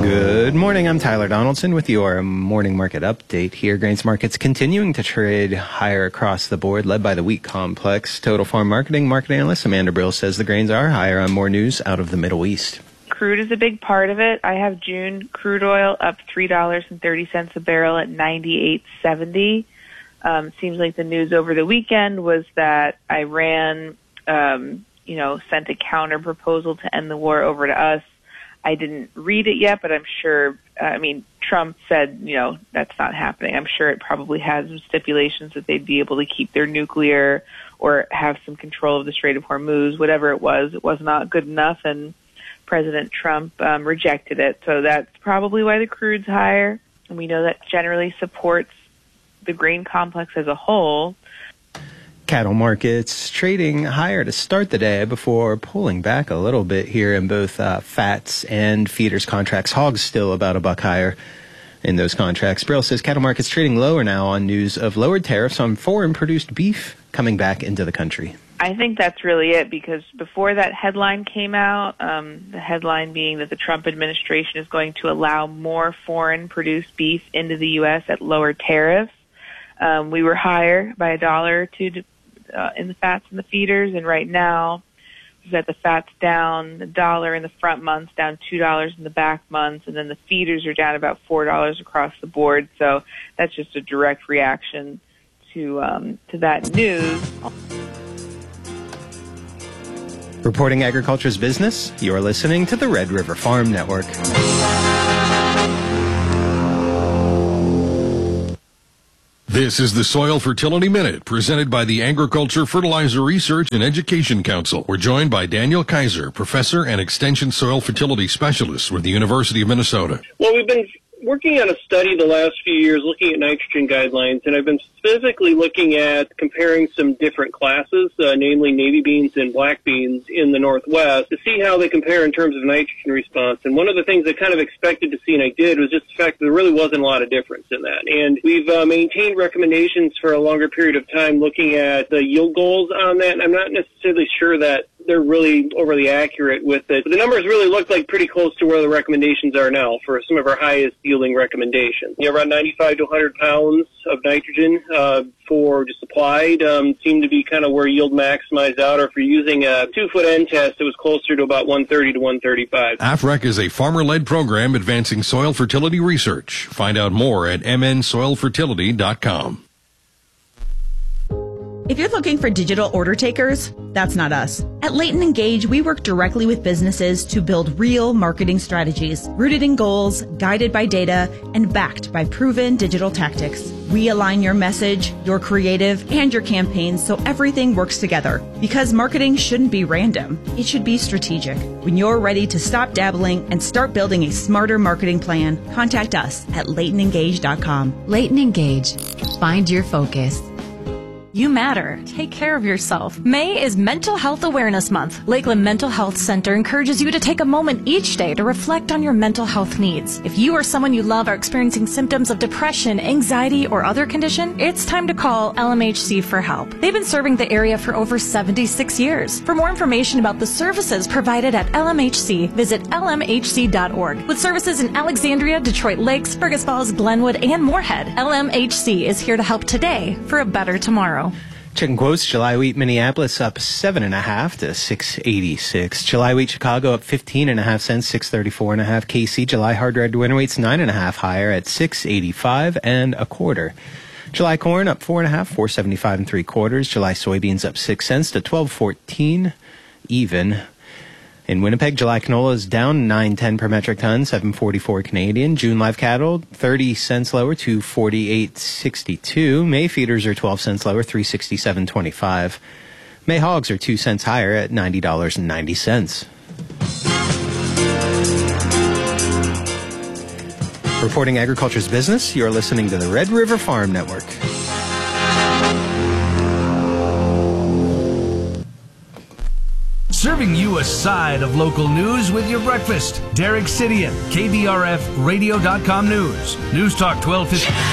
Good morning. I'm Tyler Donaldson with your morning market update here. Grains markets continuing to trade higher across the board, led by the wheat complex. Total Farm Market analyst Amanda Brill says the grains are higher on more news out of the Middle East. Crude is a big part of it. I have June crude oil up $3.30 a barrel at $98.70. Seems like the news over the weekend was that Iran, sent a counter proposal to end the war over to us. I didn't read it yet, but I'm sure, Trump said, that's not happening. I'm sure it probably has some stipulations that they'd be able to keep their nuclear or have some control of the Strait of Hormuz. Whatever it was not good enough, and President Trump rejected it. So that's probably why the crude's higher. And we know that generally supports the grain complex as a whole. Cattle markets trading higher to start the day before pulling back a little bit here in both fats and feeders contracts. Hogs still about $1 higher in those contracts. Brill says cattle markets trading lower now on news of lowered tariffs on foreign produced beef coming back into the country. I think that's really it, because before that headline came out, the headline being that the Trump administration is going to allow more foreign produced beef into the U.S. at lower tariffs. We were higher by $1 or $2 in the fats and the feeders, and right now is that the fats down $1 in the front months, down $2 in the back months, and then the feeders are down about $4 across the board. So that's just a direct reaction to that news. Reporting agriculture's business, you're listening to the Red River Farm Network. This is the Soil Fertility Minute, presented by the Agriculture Fertilizer Research and Education Council. We're joined by Daniel Kaiser, professor and extension soil fertility specialist with the University of Minnesota. Well, we've been working on a study the last few years looking at nitrogen guidelines, and I've been specifically looking at comparing some different classes, namely navy beans and black beans in the Northwest, to see how they compare in terms of nitrogen response. And one of the things I kind of expected to see, and I did, was just the fact that there really wasn't a lot of difference in that. And we've maintained recommendations for a longer period of time looking at the yield goals on that, and I'm not necessarily sure that they're really overly accurate with it. But the numbers really look like pretty close to where the recommendations are now for some of our highest yielding recommendations. Around 95 to 100 pounds of nitrogen for just applied seemed to be kind of where yield maximized out. Or if you're using a 2-foot end test, it was closer to about 130 to 135. AFREC is a farmer-led program advancing soil fertility research. Find out more at mnsoilfertility.com. If you're looking for digital order takers, that's not us. At Leighton Engage, we work directly with businesses to build real marketing strategies, rooted in goals, guided by data, and backed by proven digital tactics. We align your message, your creative, and your campaigns so everything works together. Because marketing shouldn't be random. It should be strategic. When you're ready to stop dabbling and start building a smarter marketing plan, contact us at LeightonEngage.com. Leighton Engage. Find your focus. You matter. Take care of yourself. May is Mental Health Awareness Month. Lakeland Mental Health Center encourages you to take a moment each day to reflect on your mental health needs. If you or someone you love are experiencing symptoms of depression, anxiety, or other condition, it's time to call LMHC for help. They've been serving the area for over 76 years. For more information about the services provided at LMHC, visit lmhc.org. With services in Alexandria, Detroit Lakes, Fergus Falls, Glenwood, and Moorhead, LMHC is here to help today for a better tomorrow. Chicken quotes, July wheat Minneapolis up 7.5 to 6.86. July wheat Chicago up 15.5 cents, 6.34.5. KC July hard red winter wheat's 9.5 higher at 6.85 and a quarter. July corn up 4.5, 4.75 3/4. July soybeans up 6 cents to 12.14 even. In Winnipeg, July canola is down 9.10 per metric ton, 7.44 Canadian. June live cattle 30 cents lower, 2.4862. May feeders are 12 cents lower, 3.6725. May hogs are 2 cents higher at $90.90. Reporting agriculture's business, you're listening to the Red River Farm Network. Serving you a side of local news with your breakfast. Derek Sidian, KBRF Radio.com News. News Talk 1250.